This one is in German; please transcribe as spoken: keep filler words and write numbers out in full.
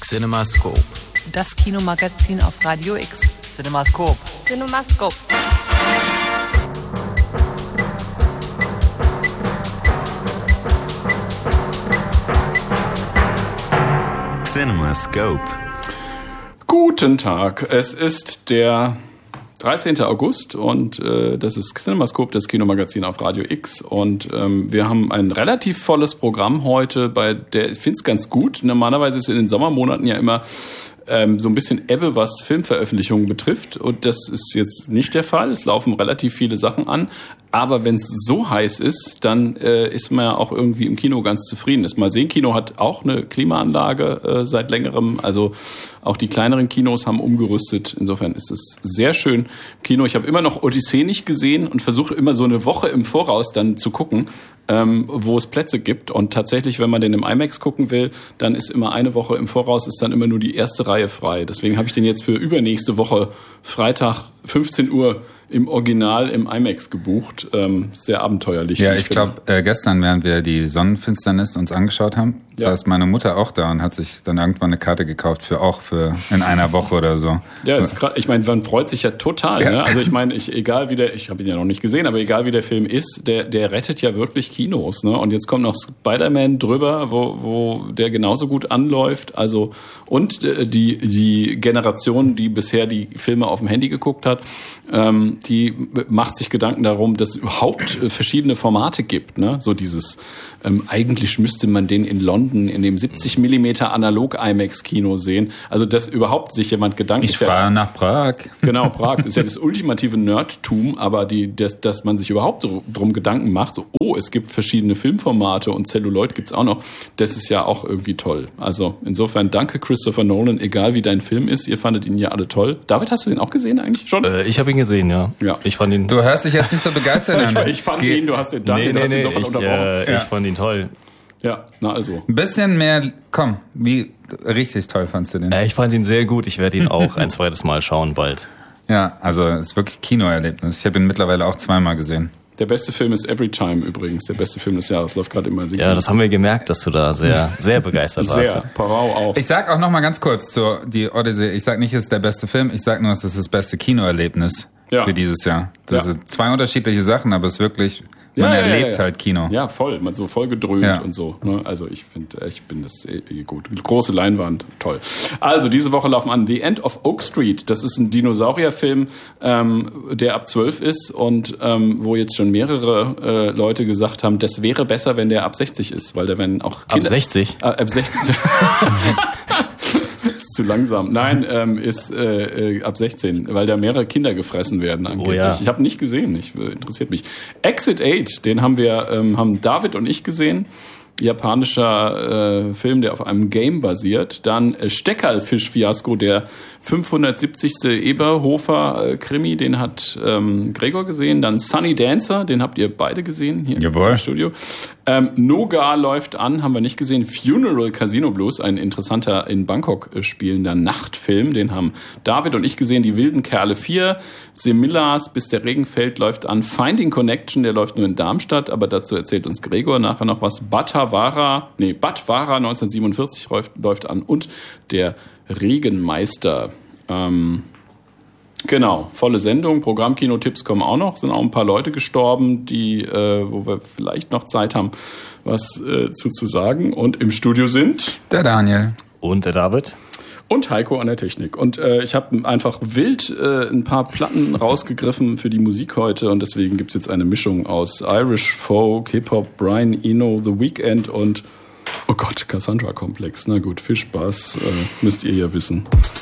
CinemaScope. Das Kinomagazin auf Radio X. CinemaScope. CinemaScope. CinemaScope. Guten Tag, es ist der dreizehnten August und äh, das ist CinemaScope, das Kinomagazin auf Radio X, und ähm, wir haben ein relativ volles Programm heute, bei der ich finde es ganz gut. Normalerweise ist in den Sommermonaten ja immer ähm, so ein bisschen Ebbe, was Filmveröffentlichungen betrifft, und das ist jetzt nicht der Fall. Es laufen relativ viele Sachen an, aber wenn es so heiß ist, dann äh, ist man ja auch irgendwie im Kino ganz zufrieden. Das Mal-Sehen-Kino hat auch eine Klimaanlage äh, seit längerem, also auch die kleineren Kinos haben umgerüstet. Insofern ist es sehr schön. Kino, ich habe immer noch Odyssee nicht gesehen und versuche immer so eine Woche im Voraus dann zu gucken, ähm, wo es Plätze gibt. Und tatsächlich, wenn man den im IMAX gucken will, dann ist immer eine Woche im Voraus, ist dann immer nur die erste Reihe frei. Deswegen habe ich den jetzt für übernächste Woche, Freitag, fünfzehn Uhr, im Original im IMAX gebucht. Ähm, sehr abenteuerlich. Ja, ich glaube, äh, gestern, während wir die Sonnenfinsternis uns angeschaut haben, ja. saß meine Mutter auch da und hat sich dann irgendwann eine Karte gekauft für auch für in einer Woche oder so. Ja, ist grad, ich meine, man freut sich ja total. Ja. Ne? Also ich meine, ich, egal wie der, ich habe ihn ja noch nicht gesehen, aber egal wie der Film ist, der, der rettet ja wirklich Kinos. Ne? Und jetzt kommt noch Spider-Man drüber, wo, wo der genauso gut anläuft. Also und äh, die, die Generation, die bisher die Filme auf dem Handy geguckt hat, ähm, die macht sich Gedanken darum, dass es überhaupt äh, verschiedene Formate gibt. Ne? So dieses, ähm, eigentlich müsste man den in London in dem siebzig Millimeter Analog-IMAX-Kino sehen. Also dass überhaupt sich jemand Gedanken... Ich fahre ja, nach Prag. Genau, Prag ist ja das ultimative Nerdtum, aber die, das, dass man sich überhaupt drum Gedanken macht, so, oh, es gibt verschiedene Filmformate und Celluloid gibt's auch noch, das ist ja auch irgendwie toll. Also insofern danke Christopher Nolan, egal wie dein Film ist, ihr fandet ihn ja alle toll. David, hast du den auch gesehen eigentlich schon? Äh, ich habe ihn gesehen, ja. Ja. Ich fand ihn. Du hörst dich jetzt nicht so begeistert an. ich, ich fand Ge- ihn, du hast den, danke, nee, nee, du hast nee, ihn sofort ich, unterbrochen. äh, ja. ich fand ihn toll. Ja, na also. Ein bisschen mehr, komm, wie richtig toll fandst du den? Äh, ich fand ihn sehr gut. Ich werde ihn auch ein zweites Mal schauen bald. Ja, also es ist wirklich Kinoerlebnis. Ich habe ihn mittlerweile auch zweimal gesehen. Der beste Film ist Everytime übrigens, der beste Film des Jahres, läuft gerade immer. Ja, das haben wir gemerkt, dass du da sehr, sehr begeistert warst. Sehr, Parau auch. Ich sag auch noch mal ganz kurz zu die Odyssee. Ich sag nicht, es ist der beste Film, ich sag nur, es ist das beste Kinoerlebnis ja. für dieses Jahr. Das ja. sind zwei unterschiedliche Sachen, aber es ist wirklich... Man ja, erlebt ja, ja, ja. halt Kino. Ja, voll. Man so voll gedröhnt ja. und so. Ne? Also ich finde, ich bin das eh gut. Große Leinwand, toll. Also diese Woche laufen an The End of Oak Street. Das ist ein Dinosaurierfilm, ähm, der ab zwölf ist und ähm, wo jetzt schon mehrere äh, Leute gesagt haben, das wäre besser, wenn der ab sechzig ist, weil da werden auch Kinder... Ab sechzig? Äh, ab sechzig. Zu langsam. Nein, ähm, ist äh, ab sechzehn, weil da mehrere Kinder gefressen werden angeblich. Oh ja. Ich habe nicht gesehen, ich, äh, interessiert mich. Exit acht, den haben wir, ähm, haben David und ich gesehen. Japanischer äh, Film, der auf einem Game basiert. Dann äh, Steckerlfisch-Fiasko, der fünfhundertsiebzigste Eberhofer-Krimi, den hat ähm, Gregor gesehen. Dann Sunny Dancer, den habt ihr beide gesehen hier Jawohl. Im Studio. Ähm, Noga läuft an, haben wir nicht gesehen. Funeral Casino Blues, ein interessanter in Bangkok äh, spielender Nachtfilm, den haben David und ich gesehen. Die wilden Kerle vier, Semillas, bis der Regen fällt, läuft an. Finding Connection, der läuft nur in Darmstadt, aber dazu erzählt uns Gregor nachher noch was. Batavara, nee, Batavara neunzehnhundertsiebenundvierzig läuft, läuft an und der Regenmeister. Ähm, genau, volle Sendung. Programmkino-Tipps kommen auch noch. Sind auch ein paar Leute gestorben, die, äh, wo wir vielleicht noch Zeit haben, was äh, zu, zu sagen. Und im Studio sind der Daniel und der David. Und Heiko an der Technik. Und äh, ich habe einfach wild äh, ein paar Platten rausgegriffen für die Musik heute. Und deswegen gibt's jetzt eine Mischung aus Irish Folk, Hip-Hop, Brian Eno, The Weeknd und, oh Gott, Cassandra Komplex. Na gut, viel Spaß, äh, müsst ihr ja wissen.